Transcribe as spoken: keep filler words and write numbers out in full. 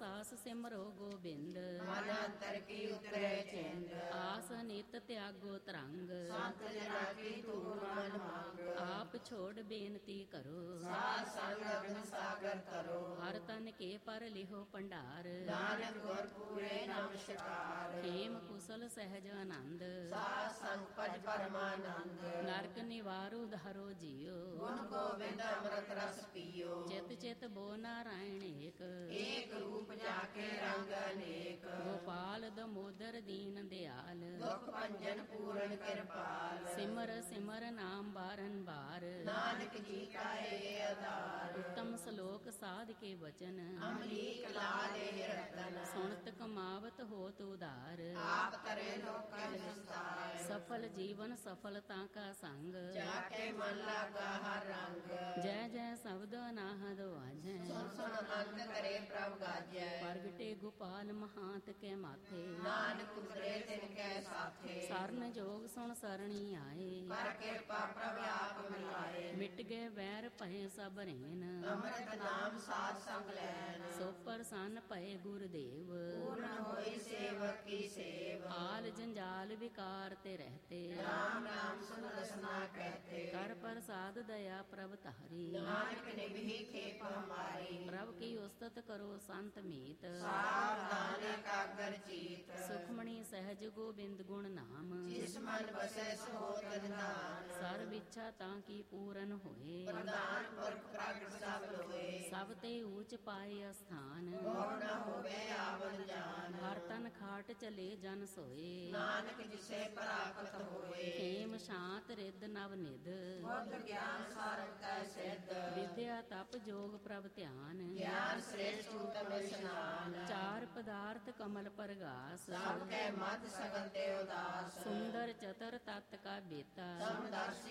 ਸਾਸ ਸਿਮਰੋ ਗੋਬਿੰਦ, ਮਨ ਅੰਤਰ ਕੀ ਉਤਰੇ ਚਿੰਦ। ਆਸ ਨਿਤ ਤਿਆਗੋ ਤਰੰਗ, ਸੰਤ ਜਨਾ ਕੀ ਧੂੜ ਮਨ ਮੰਗ। ਆਪ ਛੋੜ ਬੇਨਤੀ ਕਰੋ, ਸਾਧ ਸੰਗ ਅਗਨ ਸਾਗਰ ਤਰੋ। ਹਰ ਤਨ ਕੇ ਪਰ ਲਿਹੋ ਭੰਡਾਰ, ਨਾਨਕ ਗੁਰ ਪੂਰੇ ਨਮਸਕਾਰ। ਖੇਮ ਕੁਸਲ ਸਹਿਜ ਆਨੰਦ, ਸਾਧ ਸੰਗ ਭਜ ਪਰਮਾਨੰਦ। ਨਰਕ ਨਿਵਾਰੋ ਧਾਰੋ ਜੀਓ, ਗੁਣ ਗੋਬਿੰਦ ਅੰਮ੍ਰਿਤ ਰਸ ਪੀਓ। ਚਿਤ ਚਿਤ ਬੋ ਨਾਰਾਇਣ ਏਕ, ਏਕ ਰੂਪ ਜਾਕੇ ਰੰਗ ਅਨੇਕ। ਗੋਪਾਲ ਦਮੋਦਰ ਦੀਨ ਦਿਆਲ, ਦੁਖ ਭੰਜਨ ਪੂਰਨ ਕਿਰਪਾਲ। ਸਿਮਰ ਸਿਮਰ ਨਾਮ ਬਾਰਨ ਬਾਰ, ਨਾਨਕ ਜੀ ਕਾ ਏ ਆਧਾਰ। ਉੱਤਮ ਸ਼ਲੋਕ ਸਾਧ ਕੇ ਬਚਨ, ਅਮਲੀਕ ਲਾਲ ਏ ਰਤਨ। ਸੁਣਤ ਕਮਾਵਤ ਹੋਤ ਉਧਾਰ, ਆਪ ਤਰੇ ਲੋਕਾਂ ਵਿਸਤਾਰ। ਸਫਲ ਜੀਵਨ ਸਫਲਤਾ ਕਾ ਸੰਗ, ਜਾਕੇ ਮਨ ਲਾਗਾ ਹਰ ਰੰਗ। ਜੈ ਜੈ ਸ਼ਬਦ ਅਨਾਹਦ ਵਾਜੈ, ਸੁਨ ਸੁਨ ਅੰਤ ਕਰੇ ਪ੍ਰਭ ਗਾਜੈ। ਪ੍ਰਗਟੇ ਗੋਪਾਲ ਮਹਾਂਤ ਕੇ ਮਾਥੇ, ਨਾਨਕ ਉਤਰੇ ਤਿਨ ਕੈ ਸਾਥੇ। ਸਰਨ ਜੋਗ ਸੁਣ ਸਰਣੀ ਆਏ, ਕਰ ਕਿਰਪਾ ਪ੍ਰਭ ਆਪ ਮਿਲਾਏ। ਮਿਟ ਗਏ ਵੈਰ ਭਏ ਸਭ ਰੇਨ, ਅੰਮ੍ਰਿਤ ਨਾਮ ਸਾਧ ਸੰਗ ਲੈਨ। ਸੋ ਪ੍ਰਸੰਨ ਭਏ ਗੁਰਦੇਵ, ਪੂਰਨ ਹੋਈ ਸੇਵਕ ਕੀ ਸੇਵ। ਆਲ ਜੰਜਾਲ ਵਿਕਾਰ ਤੇ ਰਹਤੇ, ਰਾਮ ਨਾਮ ਸੁਨ ਰਸਨਾ ਕਹਤੇ। ਕਰ ਪ੍ਰਸਾਦ ਦਇਆ ਪ੍ਰਭ ਤਾਰੀ, ਨਾਨਕ ਨਿਭੀ ਖੇਪ ਹਮਾਰੀ। ਪ੍ਰਭ ਕੀ ਉਸਤਤ ਕਰੋ ਸੰਤ ਮੀਤ, ਸਾਵਧਾਨ ਇਕਾਗਰ ਚੀਤ। ਸੁਖਮਣੀ ਸਹਿਜ ਗੋਬਿੰਦ ਗੁਣ ਨਾਮ, ਜਿਸ ਮਨ ਬਸੈ ਸੋ ਤਨ ਨਾਮ। ਸਰਬ ਇੱਛਾ ਤਾਂ ਕੀ ਪੂਰਨ ਹੋਏ, ਪ੍ਰਦਾਨ ਪੁਰਖ ਪ੍ਰਗਟ ਸਭ ਲੋਏ। ਸਭ ਤੇ ਊਚ ਪਾਏ ਅਸਥਾਨ, ਗੌਰ ਨ ਹੋਵੇ ਆਵਨ ਜਾਨ। ਹਰ ਤਨ ਖਾਟ ਚਲੇ ਜਨ ਸੋਏ, ਨਾਨਕ ਜਿਸੇ ਪ੍ਰਾਪਤ ਹੋਏ। ਖੇਮ ਸ਼ਾਂਤ ਰਿੱਧ ਨਵ ਨਿਧ, ਬੁੱਧ ਗਿਆਨ ਸਾਰੰਗ ਕੈ ਸਿੱਧ। ਵਿਦਿਆ ਤਪ ਜੋਗ ਪ੍ਰਭ ਧਿਆਨ, ਗਿਆਨ ਸ੍ਰੇਸ਼ਟ ਉਤਮ ਇਸ਼ਨਾਨ। ਚਾਰ ਪਦਾਰਥ ਕਮਲ ਪਰਗਾਸ, ਸਭ ਕੈ ਮਦ ਸਗਲ ਤੇ ਉਦਾਸ। ਸੁੰਦਰ ਚਤਰ ਤਤ ਕਾ ਬੇਤਾ, ਸਮਦਰਸ਼ੀ